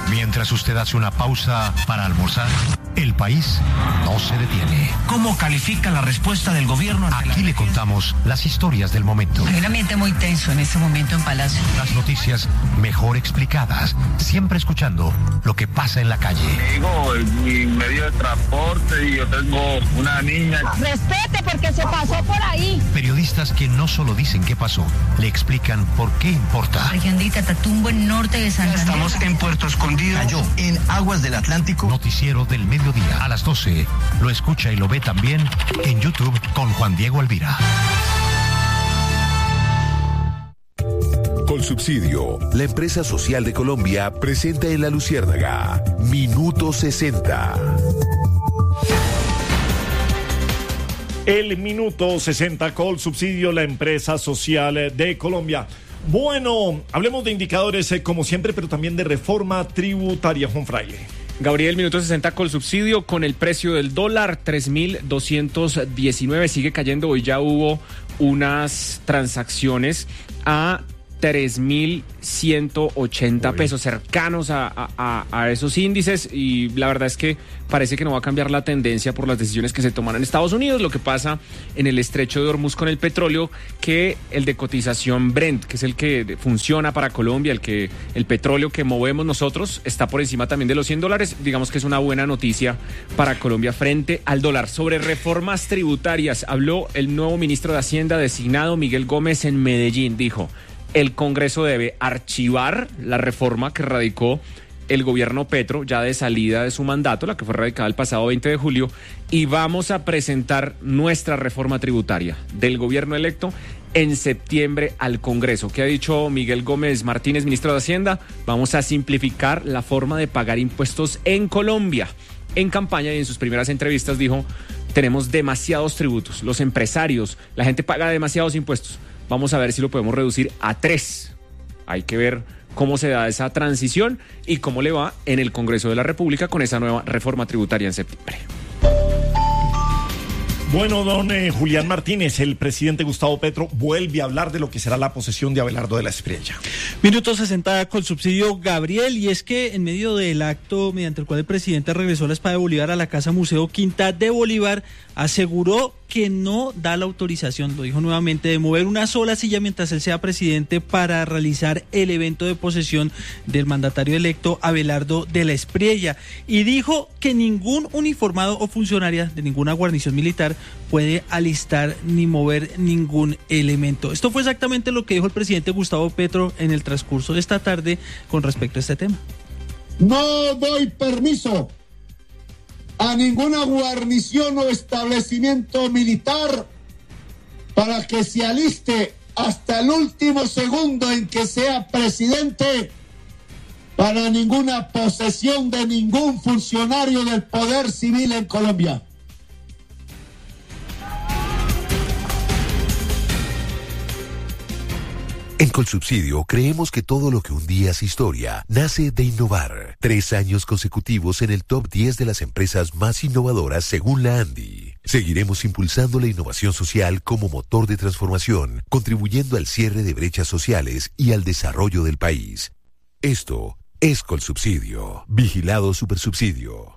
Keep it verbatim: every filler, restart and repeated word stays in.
Mientras usted hace una pausa para almorzar, el país no se detiene. ¿Cómo califica la respuesta del gobierno? Aquí le contamos las historias del momento. Hay un ambiente muy tenso en este momento en Palacio. Las noticias mejor explicadas, siempre escuchando lo que pasa en la calle. Digo, mi medio de transporte y yo tengo una niña. Respete porque se pasó por ahí. Periodistas que no solo dicen qué pasó, le explican por qué importa. Región de Itatumbo, en norte de Santander. Estamos en Puerto Escondido. Cayó en aguas del Atlántico. Noticiero del mediodía a las doce. Lo escucha y lo ve también en YouTube con Juan Diego Alvira. Colsubsidio, la empresa social de Colombia, presenta en La Luciérnaga Minuto sesenta. El Minuto sesenta, Colsubsidio, la empresa social de Colombia. Bueno, hablemos de indicadores eh, como siempre, pero también de reforma tributaria, Juan Fraile. Gabriel, minuto sesenta Colsubsidio, con el precio del dólar, tres mil doscientos diecinueve, sigue cayendo. Hoy ya hubo unas transacciones a tres mil ciento ochenta pesos, cercanos a, a, a esos índices, y la verdad es que parece que no va a cambiar la tendencia por las decisiones que se toman en Estados Unidos. Lo que pasa en el estrecho de Hormuz con el petróleo, que el de cotización Brent, que es el que funciona para Colombia, el que el petróleo que movemos nosotros, está por encima también de los cien dólares. Digamos que es una buena noticia para Colombia frente al dólar. Sobre reformas tributarias, habló el nuevo ministro de Hacienda designado, Miguel Gómez, en Medellín. Dijo: el Congreso debe archivar la reforma que radicó el gobierno Petro, ya de salida de su mandato, la que fue radicada el pasado veinte de julio, y vamos a presentar nuestra reforma tributaria del gobierno electo en septiembre al Congreso. ¿Qué ha dicho Miguel Gómez Martínez, ministro de Hacienda? Vamos a simplificar la forma de pagar impuestos en Colombia. En campaña y en sus primeras entrevistas dijo: tenemos demasiados tributos, los empresarios, la gente paga demasiados impuestos. Vamos a ver si lo podemos reducir a tres. Hay que ver cómo se da esa transición y cómo le va en el Congreso de la República con esa nueva reforma tributaria en septiembre. Bueno, don eh, Julián Martínez, el presidente Gustavo Petro vuelve a hablar de lo que será la posesión de Abelardo de la Espriella. Minuto sesenta Colsubsidio, Gabriel, y es que en medio del acto mediante el cual el presidente regresó la espada de Bolívar a la Casa Museo Quinta de Bolívar, aseguró que no da la autorización, lo dijo nuevamente, de mover una sola silla mientras él sea presidente para realizar el evento de posesión del mandatario electo Abelardo de la Espriella, y dijo que ningún uniformado o funcionaria de ninguna guarnición militar puede alistar ni mover ningún elemento. Esto fue exactamente lo que dijo el presidente Gustavo Petro en el transcurso de esta tarde con respecto a este tema. No doy permiso a ninguna guarnición o establecimiento militar para que se aliste hasta el último segundo en que sea presidente para ninguna posesión de ningún funcionario del poder civil en Colombia. En Colsubsidio creemos que todo lo que un día es historia nace de innovar. Tres años consecutivos en el top diez de las empresas más innovadoras según la ANDI. Seguiremos impulsando la innovación social como motor de transformación, contribuyendo al cierre de brechas sociales y al desarrollo del país. Esto es Colsubsidio. Vigilado Supersubsidio.